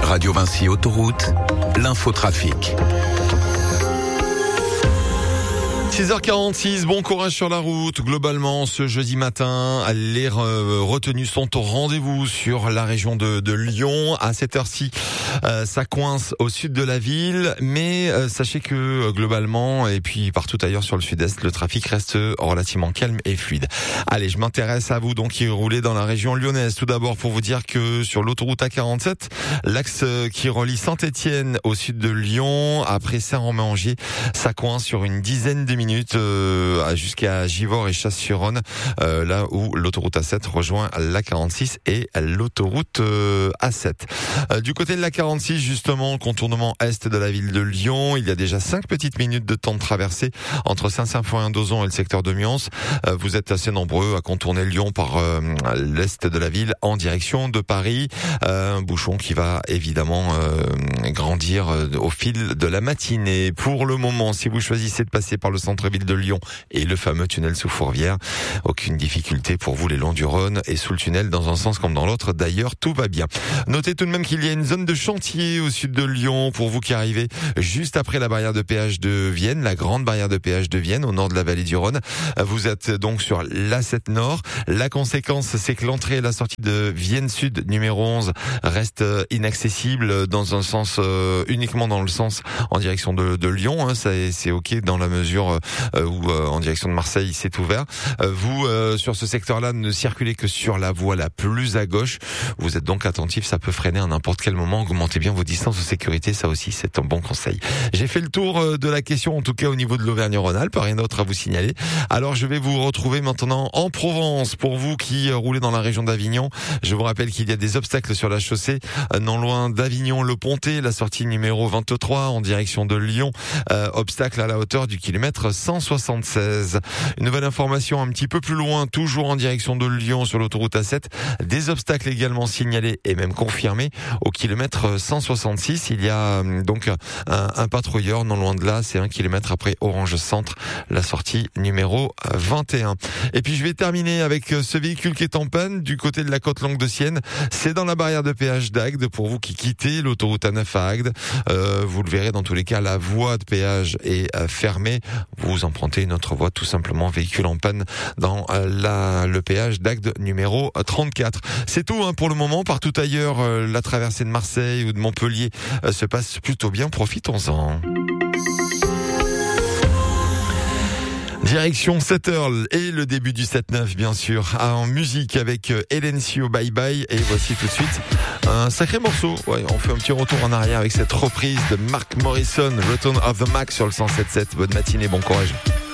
Radio Vinci Autoroute, l'infotrafic. 6h46, bon courage sur la route. Globalement, ce jeudi matin, les retenues sont au rendez-vous sur la région de Lyon. À cette heure-ci, ça coince au sud de la ville, mais sachez que globalement, et puis partout ailleurs sur le sud-est, le trafic reste relativement calme et fluide. Allez, je m'intéresse à vous donc qui roulez dans la région lyonnaise. Tout d'abord pour vous dire que sur l'autoroute A47, l'axe qui relie Saint-Étienne au sud de Lyon, après Saint-Romain-en-Gier, ça coince sur une dizaine de minutes jusqu'à Givors et Chasse-sur-Rhône, là où l'autoroute A7 rejoint l'A46 et l'autoroute A7. Du côté de l'A46, justement, contournement est de la ville de Lyon, il y a déjà 5 petites minutes de temps de traversée entre Saint-Symphorien-d'Ozon et le secteur de Mions. Vous êtes assez nombreux à contourner Lyon par l'est de la ville en direction de Paris. Un bouchon qui va évidemment grandir au fil de la matinée. Pour le moment, si vous choisissez de passer par le centre-ville de Lyon et le fameux tunnel sous Fourvière, aucune difficulté pour vous les longs du Rhône et sous le tunnel dans un sens comme dans l'autre. D'ailleurs, tout va bien. Notez tout de même qu'il y a une zone de chantier au sud de Lyon pour vous qui arrivez juste après la barrière de péage de Vienne, la grande barrière de péage de Vienne au nord de la vallée du Rhône. Vous êtes donc sur l'A7 Nord. La conséquence, c'est que l'entrée et la sortie de Vienne Sud numéro 11 reste inaccessible dans un sens uniquement dans le sens en direction de Lyon. C'est ok dans la mesure où en direction de Marseille c'est ouvert. Vous sur ce secteur-là ne circulez que sur la voie la plus à gauche. Vous êtes donc attentif, ça peut freiner à n'importe quel moment. Augmentez bien vos distances de sécurité, ça aussi c'est un bon conseil. J'ai fait le tour de la question, en tout cas au niveau de l'Auvergne-Rhône-Alpes, rien d'autre à vous signaler. Alors je vais vous retrouver maintenant en Provence. Pour vous qui roulez dans la région d'Avignon, je vous rappelle qu'il y a des obstacles sur la chaussée non loin d'Avignon, le Pontet, la sortie numéro 23 en direction de Lyon, obstacle à la hauteur du kilomètre 176. Une nouvelle information un petit peu plus loin, toujours en direction de Lyon sur l'autoroute A7, des obstacles également signalés et même confirmés au kilomètre 166. Il y a donc un patrouilleur non loin de là, c'est 1 kilomètre après Orange Centre, la sortie numéro 21. Et puis je vais terminer avec ce véhicule qui est en panne du côté de la côte longue de Sienne. C'est dans la barrière de péage d'Agde. Pour vous qui quittez l'autoroute A9 à Agde, vous le verrez dans tous les cas, la voie de péage est fermée. Vous empruntez une autre voie, tout simplement, véhicule en panne dans le péage d'Agde numéro 34. C'est tout pour le moment. Partout ailleurs, la traversée de Marseille ou de Montpellier se passe plutôt bien. Profitons-en. Direction 7h et le début du 7-9 bien sûr, en musique avec Hélène Sio Bye Bye, et voici tout de suite un sacré morceau. Ouais, on fait un petit retour en arrière avec cette reprise de Mark Morrison, Return of the Mac sur le 107.7. Bonne matinée, bon courage.